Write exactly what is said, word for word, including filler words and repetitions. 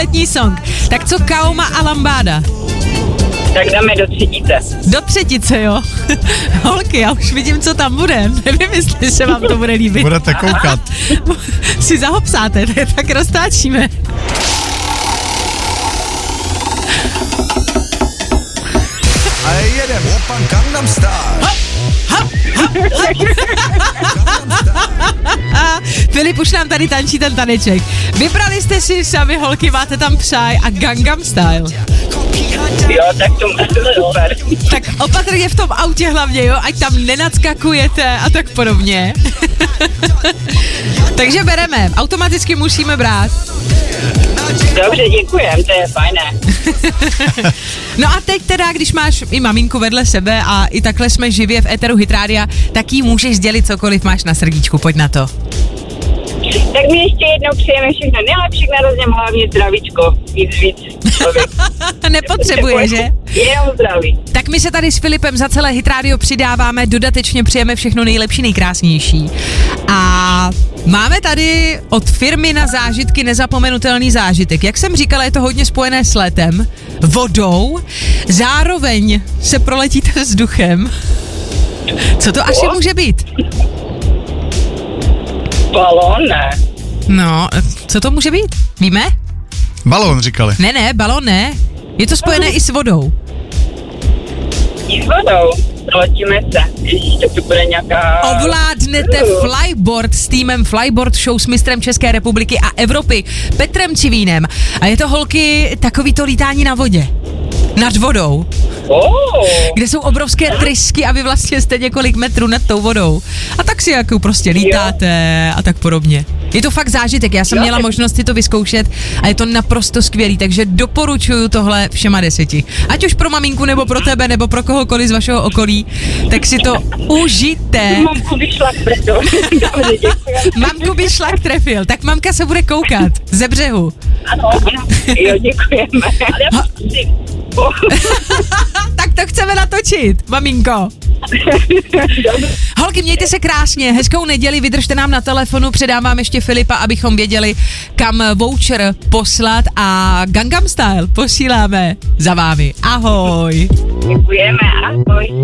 letní song. Tak co Kaoma a Lambáda? Tak dáme do třetice. Do třetice, jo. Holky, já už vidím, co tam bude. Nevím, jestli se vám to bude líbit. Budete koukat. Si zahopsáte, tak roztáčíme. A jedem. Opa Gangnam Style. Filip už nám tady tančí ten taneček. Vybrali jste si sami, holky, máte tam Psy a Gangnam Style. Jo, tak to máte super. Tak opatrně v tom autě hlavně, jo, ať tam nenadskakujete a tak podobně. Takže bereme, automaticky musíme brát. Dobře, děkujem, to je fajné. No a teď teda, když máš i maminku vedle sebe a i takhle jsme živě v éteru Hit Rádia, tak jí můžeš sdělit cokoliv máš na srdíčku, pojď na to. Tak mi ještě jednou přejeme všechno nejlepší k narozením, hlavně zdravíčko, víc víc. Nepotřebuje, že? Jenom zdraví. Tak my se tady s Filipem za celé Hit Radio přidáváme, dodatečně přijeme všechno nejlepší, nejkrásnější. A máme tady od firmy na zážitky nezapomenutelný zážitek. Jak jsem říkala, je to hodně spojené s letem, vodou, zároveň se proletíte vzduchem. Co to asi může být? Balón, ne. No, co to může být? Víme? Balón říkali. Ne, ne, balon ne. Je to spojené i s vodou. I s vodou. Letíme se. Ježiš, to tu bude nějaká... Ovládnete flyboard s týmem Flyboard Show s mistrem České republiky a Evropy Petrem Civínem. A je to, holky, takový to lítání na vodě. Nad vodou. Oh. Kde jsou obrovské trysky a vy vlastně jste několik metrů nad tou vodou. A tak si jako prostě lítáte a tak podobně. Je to fakt zážitek, já jsem měla možnost si to vyzkoušet a je to naprosto skvělý, takže doporučuju tohle všema deseti. Ať už pro maminku, nebo pro tebe, nebo pro kohokoliv z vašeho okolí, tak si to užijte. Mamku by šlak preto. Dobře, děkuji. Mamku by šlak trefil, tak mamka se bude koukat ze břehu. Ano, ano. Jo, děkujeme. Ale tak to chceme natočit, maminko. Holky, mějte se krásně, hezkou neděli, vydržte nám na telefonu, předám vám ještě Filipa, abychom věděli, kam voucher poslat a Gangnam Style posíláme za vámi. Ahoj. Děkujeme, ahoj.